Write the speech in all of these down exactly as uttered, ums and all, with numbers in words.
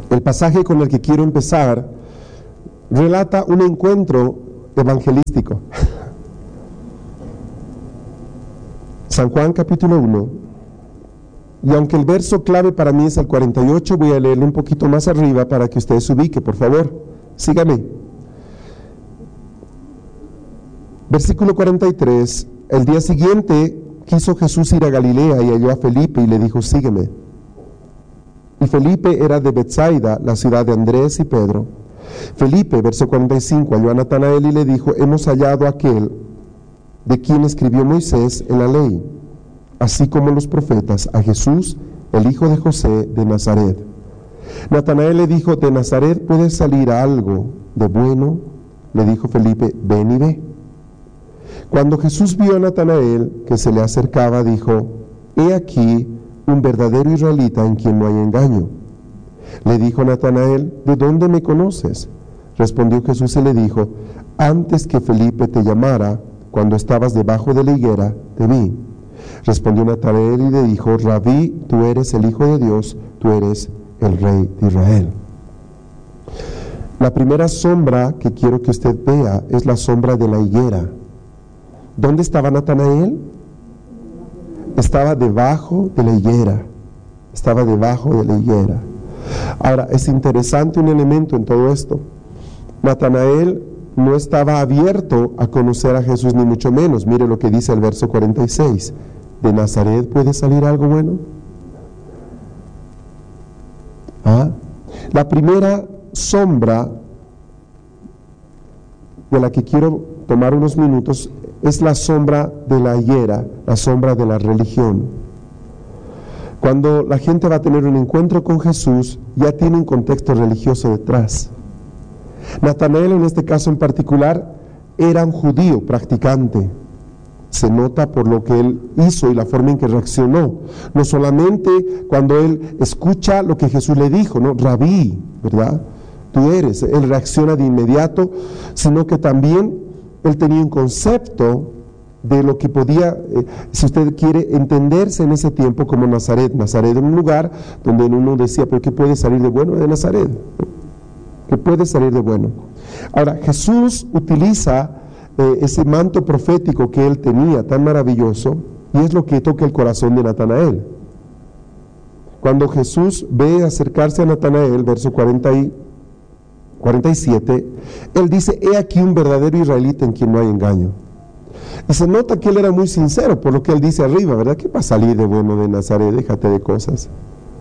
El pasaje con el que quiero empezar relata un encuentro evangelístico. San Juan capítulo uno, y aunque el verso clave para mí es el cuarenta y ocho, voy a leerlo un poquito más arriba para que ustedes se ubiquen, por favor, sígame. Versículo cuarenta y tres, el día siguiente quiso Jesús ir a Galilea y halló a Felipe y le dijo, sígueme. Y Felipe era de Betsaida, la ciudad de Andrés y Pedro. Felipe, verso cuarenta y cinco, halló a Natanael y le dijo, hemos hallado a aquel de quien escribió Moisés en la ley, así como los profetas, a Jesús, el hijo de José de Nazaret. Natanael le dijo, ¿de Nazaret puede salir algo de bueno? Le dijo Felipe, ven y ve. Cuando Jesús vio a Natanael que se le acercaba, dijo, he aquí un verdadero israelita en quien no hay engaño. Le dijo Natanael, ¿de dónde me conoces? Respondió Jesús y le dijo, antes que Felipe te llamara, cuando estabas debajo de la higuera, te vi. Respondió Natanael y le dijo, Rabí, tú eres el Hijo de Dios, tú eres el Rey de Israel. La primera sombra que quiero que usted vea es la sombra de la higuera. ¿Dónde estaba Natanael? Estaba debajo de la higuera. Estaba debajo de la higuera. Ahora, es interesante un elemento en todo esto. Natanael no estaba abierto a conocer a Jesús, ni mucho menos. Mire lo que dice el verso cuarenta y seis. ¿De Nazaret puede salir algo bueno? ¿Ah? La primera sombra de la que quiero tomar unos minutos es la sombra de la higuera, la sombra de la religión. Cuando la gente va a tener un encuentro con Jesús, ya tiene un contexto religioso detrás. Natanael, en este caso en particular, era un judío practicante. Se nota por lo que él hizo y la forma en que reaccionó. No solamente cuando él escucha lo que Jesús le dijo, ¿no? Rabí, ¿verdad? Tú eres. Él reacciona de inmediato, sino que también él tenía un concepto de lo que podía, eh, si usted quiere, entenderse en ese tiempo como Nazaret. Nazaret era un lugar donde uno decía, pero ¿qué puede salir de bueno de Nazaret? ¿Qué puede salir de bueno? Ahora, Jesús utiliza eh, ese manto profético que él tenía, tan maravilloso, y es lo que toca el corazón de Natanael. Cuando Jesús ve acercarse a Natanael, verso cuarenta y cuarenta y siete, él dice, he aquí un verdadero israelita en quien no hay engaño. Y se nota que él era muy sincero por lo que él dice arriba, ¿verdad? ¿Qué va a salir de bueno de Nazaret? Déjate de cosas.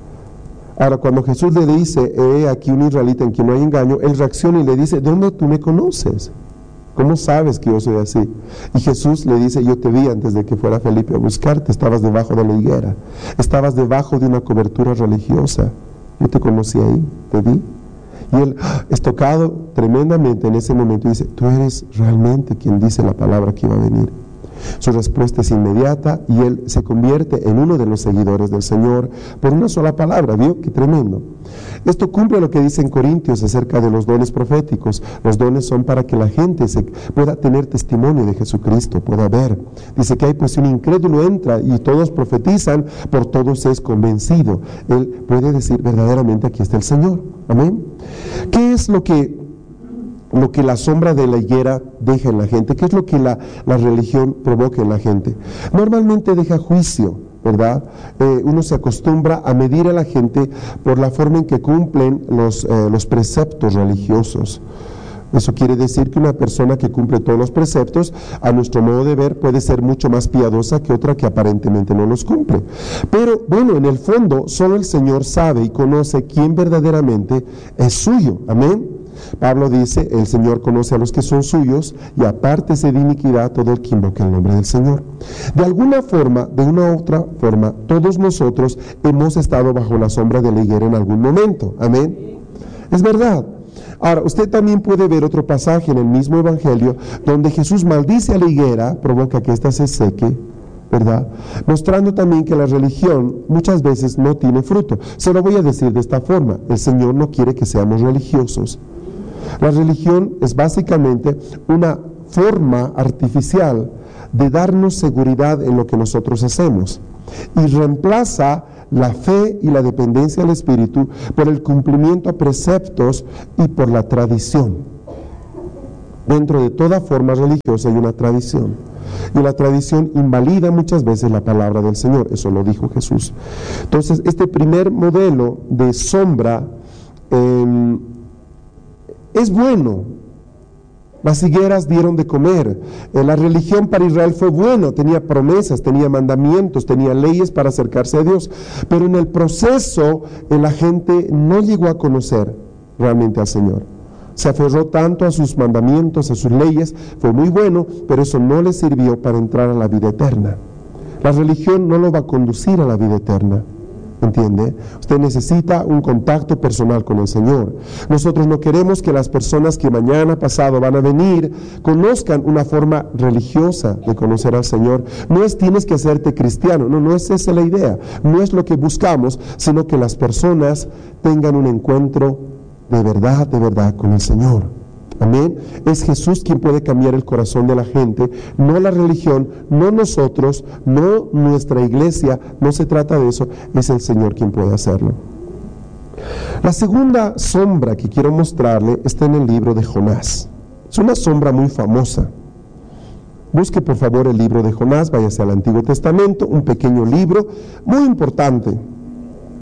Ahora, cuando Jesús le dice, he aquí un israelita en quien no hay engaño, él reacciona y le dice, ¿dónde tú me conoces? ¿Cómo sabes que yo soy así? Y Jesús le dice, yo te vi antes de que fuera Felipe a buscarte, estabas debajo de la higuera, estabas debajo de una cobertura religiosa, yo te conocí ahí, te vi. Y él es tocado tremendamente en ese momento y dice, tú eres realmente quien dice la palabra que iba a venir. Su respuesta es inmediata y él se convierte en uno de los seguidores del Señor por una sola palabra. ¿Vio? Qué tremendo. Esto cumple lo que dice en Corintios acerca de los dones proféticos. Los dones son para que la gente se pueda tener testimonio de Jesucristo, pueda ver. Dice que hay pues un incrédulo entra y todos profetizan, por todos es convencido. Él puede decir verdaderamente aquí está el Señor. Amén. ¿Qué es lo que lo que la sombra de la higuera deja en la gente? ¿Qué es lo que la, la religión provoca en la gente? Normalmente deja juicio, ¿verdad? Eh, uno se acostumbra a medir a la gente por la forma en que cumplen los, eh, los preceptos religiosos. Eso quiere decir que una persona que cumple todos los preceptos, a nuestro modo de ver, puede ser mucho más piadosa que otra que aparentemente no los cumple. Pero, bueno, en el fondo, solo el Señor sabe y conoce quién verdaderamente es suyo. Amén. Pablo dice, el Señor conoce a los que son suyos y apártese de iniquidad todo el que invoque el nombre del Señor. De alguna forma, de una u otra forma, todos nosotros hemos estado bajo la sombra de la higuera en algún momento. Amén. Es verdad. Ahora, usted también puede ver otro pasaje en el mismo Evangelio donde Jesús maldice a la higuera, provoca que ésta se seque, ¿verdad? Mostrando también que la religión muchas veces no tiene fruto. Se lo voy a decir de esta forma, el Señor no quiere que seamos religiosos. La religión es básicamente una forma artificial de darnos seguridad en lo que nosotros hacemos y reemplaza la fe y la dependencia del Espíritu, por el cumplimiento a preceptos y por la tradición. Dentro de toda forma religiosa hay una tradición, y la tradición invalida muchas veces la palabra del Señor. Eso lo dijo Jesús. Entonces, este primer modelo de sombra eh, es bueno. Las higueras dieron de comer. Eh, la religión para Israel fue buena, tenía promesas, tenía mandamientos, tenía leyes para acercarse a Dios. Pero en el proceso, eh, la gente no llegó a conocer realmente al Señor. Se aferró tanto a sus mandamientos, a sus leyes, fue muy bueno, pero eso no le sirvió para entrar a la vida eterna. La religión no lo va a conducir a la vida eterna. ¿Entiende? Usted necesita un contacto personal con el Señor. Nosotros no queremos que las personas que mañana pasado van a venir conozcan una forma religiosa de conocer al Señor. No es tienes que hacerte cristiano, no, no es esa la idea, no es lo que buscamos, sino que las personas tengan un encuentro de verdad, de verdad con el Señor. Amén. Es Jesús quien puede cambiar el corazón de la gente, no la religión, no nosotros, no nuestra iglesia, no se trata de eso, es el Señor quien puede hacerlo. La segunda sombra que quiero mostrarle está en el libro de Jonás. Es una sombra muy famosa. Busque por favor el libro de Jonás, váyase al Antiguo Testamento, un pequeño libro muy importante.